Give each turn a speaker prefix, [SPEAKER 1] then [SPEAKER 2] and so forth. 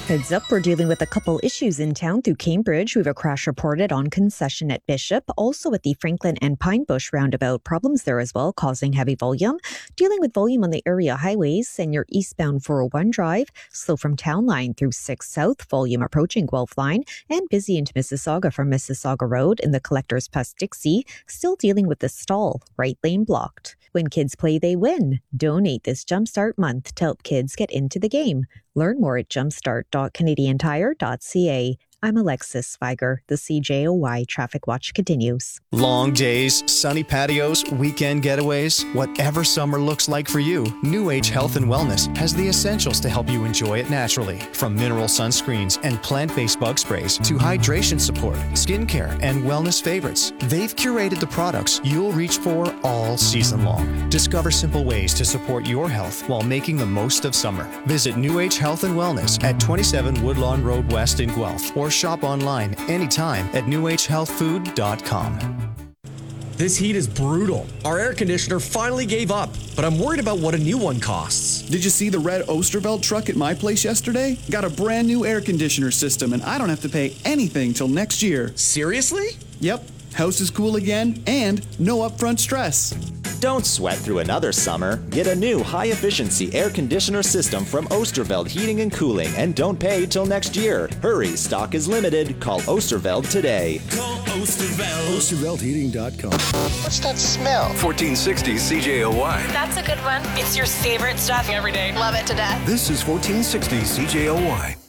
[SPEAKER 1] Heads up, we're dealing with a couple issues in town through Cambridge. We have a crash reported on Concession at Bishop, also at the Franklin and Pine Bush roundabout. Problems there as well, causing heavy volume. Dealing with volume on the area highways and your eastbound 401 drive. Slow from Town Line through 6 South, volume approaching Guelph Line, and busy into Mississauga from Mississauga Road in the Collectors past Dixie. Still dealing with the stall, right lane blocked. When kids play, they win. Donate this Jumpstart month to help kids get into the game. Learn more at jumpstart.canadiantire.ca. I'm Alexis Swiger. The CJOY Traffic Watch continues.
[SPEAKER 2] Long days, sunny patios, weekend getaways, whatever summer looks like for you, New Age Health and Wellness has the essentials to help you enjoy it naturally. From mineral sunscreens and plant-based bug sprays to hydration support, skincare, and wellness favorites, they've curated the products you'll reach for all season long. Discover simple ways to support your health while making the most of summer. Visit New Age Health and Wellness at 27 Woodlawn Road West in Guelph, or shop online anytime at newagehealthfood.com.
[SPEAKER 3] This heat is brutal. Our air conditioner finally gave up, but I'm worried about what a new one costs.
[SPEAKER 4] Did you see the red Osterveld truck at my place yesterday? Got a brand new air conditioner system, and I don't have to pay anything till next year.
[SPEAKER 3] Seriously?
[SPEAKER 4] Yep. House is cool again, and no upfront stress.
[SPEAKER 5] Don't sweat through another summer. Get a new high-efficiency air conditioner system from Osterveld Heating and Cooling and don't pay till next year. Hurry, stock is limited. Call Osterveld today.
[SPEAKER 6] Call Osterveld.
[SPEAKER 7] OsterveldHeating.com.
[SPEAKER 8] What's that smell?
[SPEAKER 7] 1460 CJOY.
[SPEAKER 9] That's a good one. It's your favorite stuff every day.
[SPEAKER 8] Love it to death.
[SPEAKER 7] This is 1460 CJOY.